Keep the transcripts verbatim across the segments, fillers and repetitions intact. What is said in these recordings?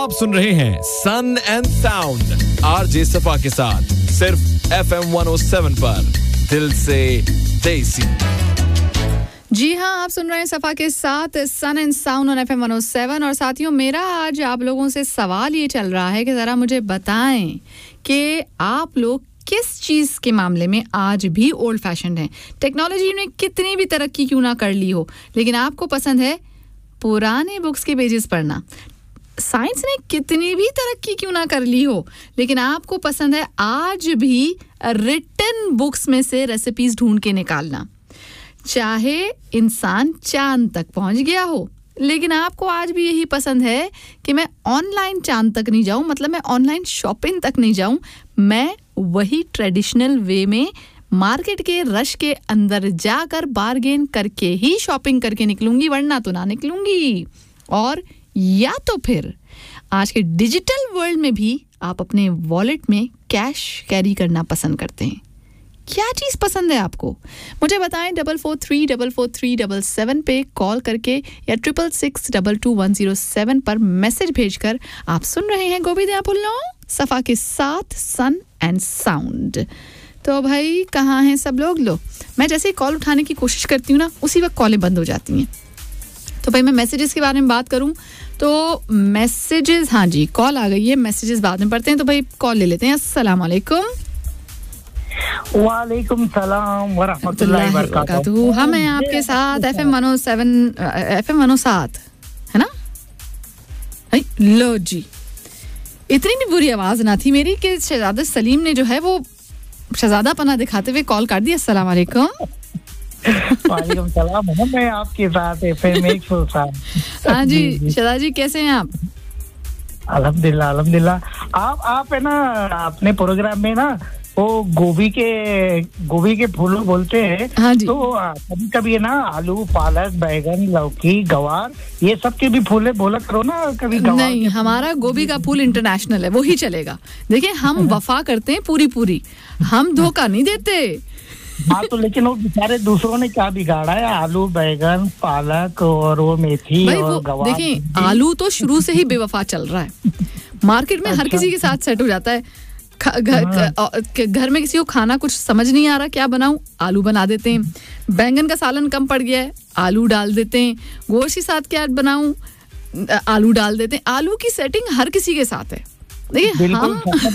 आप सुन रहे हैं सन एंड साउंड आरजे सफा के साथ सिर्फ F M one O seven पर दिल से देसी। जी हाँ, आप सुन रहे हैं सफा के साथ सन and sound on F M one O seven. और साथियों, मेरा आज आप लोगों से सवाल ये चल रहा है कि ज़रा मुझे बताएं कि आप लोग किस चीज़ के मामले में आज भी ओल्ड फैशन हैं। टेक्नोलॉजी ने कितनी भी तरक्की क्यों ना कर ली हो, लेकिन आपको पसंद है पुराने बुक्स के पेजेस पढ़ना। साइंस ने कितनी भी तरक्की क्यों ना कर ली हो, लेकिन आपको पसंद है आज भी रिटन बुक्स में से रेसिपीज ढूंढ के निकालना। चाहे इंसान चांद तक पहुंच गया हो, लेकिन आपको आज भी यही पसंद है कि मैं ऑनलाइन चांद तक नहीं जाऊं, मतलब मैं ऑनलाइन शॉपिंग तक नहीं जाऊं, मैं वही ट्रेडिशनल वे में मार्केट के रश के अंदर जाकर बार्गेन करके ही शॉपिंग करके निकलूंगी, वरना तो ना निकलूंगी। और या तो फिर आज के डिजिटल वर्ल्ड में भी आप अपने वॉलेट में कैश कैरी करना पसंद करते हैं। क्या चीज़ पसंद है आपको, मुझे बताएं। Double four three double four three double seven पे कॉल करके या triple six double two one zero seven पर मैसेज भेजकर। आप सुन रहे हैं गोभी दिया फुल्लो सफा के साथ सन एंड साउंड। तो भाई कहाँ हैं सब लोग? लो, मैं जैसे ही कॉल उठाने की कोशिश करती हूँ ना, उसी वक्त कॉलें बंद हो जाती हैं। तो भाई मैं मैसेजेस के बारे में बात करूं तो मैसेजेस, हाँ जी कॉल आ गई है, मैसेजेस बाद में पढ़ते हैं। तो भाई कॉल ले लेते हैं। अस्सलाम वालेकुम। वालेकुम सलाम व रहमतुल्लाहि व बरकातहू। हम हैं आपके साथ F M one O seven F M one ओ सात, है ना? लो जी, इतनी भी बुरी आवाज ना थी मेरी कि शहजादा सलीम ने जो है वो शहजादा पना दिखाते हुए कॉल कर दिया। अस्सलाम वालेकुम। वालेकुम सलाम, मैं आपके साथ एफएम एक सौ सात। हाँ जी शहजादा जी, कैसे हैं आप? अल्हम्दुलिल्लाह अल्हम्दुलिल्लाह। आप आप है ना अपने प्रोग्राम में ना वो गोभी के गोभी के फूल बोलते हैं। हाँ जी। तो कभी कभी है ना आलू पालक बैगन लौकी गवार ये सब के भी फूले बोला करो ना कभी। नहीं, हमारा गोभी का फूल इंटरनेशनल है, वो ही चलेगा। देखिए हम वफा करते हैं पूरी पूरी, हम धोखा नहीं देते। हाँ तो लेकिन वो बेचारे दूसरों ने क्या बिगाड़ा है? आलू बैगन पालक और वो मेथी और गवार। देखिए आलू तो शुरू से ही बेवफा चल रहा है, मार्केट में हर किसी के साथ सेट हो जाता है। घर घर में किसी को खाना कुछ समझ नहीं आ रहा क्या बनाऊं, आलू बना देते हैं। बैंगन का सालन कम पड़ गया है, आलू डाल देते हैं। गोश्त के साथ क्या बनाऊं, आलू डाल देते हैं। आलू की सेटिंग हर किसी के साथ है। देखिए हम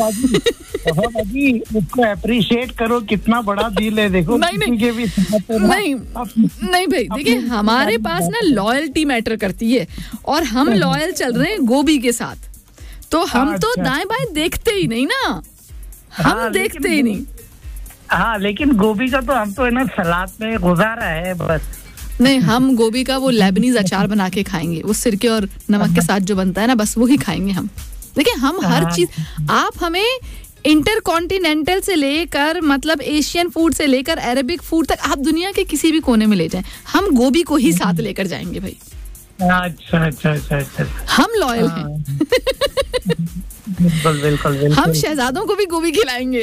उसको अप्रिशिएट करो, कितना बड़ा दिल है। देखो नहीं नहीं के भी नहीं नहीं भाई, देखिए हमारे पास ना लॉयल्टी मैटर करती है, और हम लॉयल चल रहे हैं गोभी के साथ। तो हम तो दाएं बाएं देखते ही नहीं ना, हम हाँ, देखते ही नहीं। हाँ लेकिन गोभी का तो हम तो है ना सलाद में गुजारा है बस। नहीं, हम गोभी का वो लेबनीज अचार बना के खाएंगे, वो सिरके और नमक के साथ जो बनता है ना, बस वो ही खाएंगे हम। देखिए हम हर चीज, आप हमें इंटरकॉन्टिनेंटल से लेकर मतलब एशियन फूड से लेकर अरेबिक फूड तक आप दुनिया के किसी भी कोने में ले जाएं, हम गोभी को ही साथ लेकर जाएंगे भाई। अच्छा अच्छा अच्छा अच्छा हम लॉयल हैं। बिल्कुल बिल्कुल बिल्कुल। हम शहजादों को भी गोभी खिलाएंगे।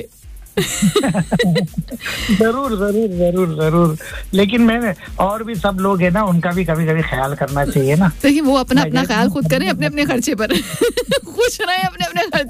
जरूर जरूर जरूर जरूर। लेकिन मैंने और भी सब लोग है ना, उनका भी कभी कभी ख्याल करना चाहिए ना। देखिए वो अपना अपना ख्याल खुद करें, अपने अपने खर्चे पर खुश रहें अपने अपने खर्चे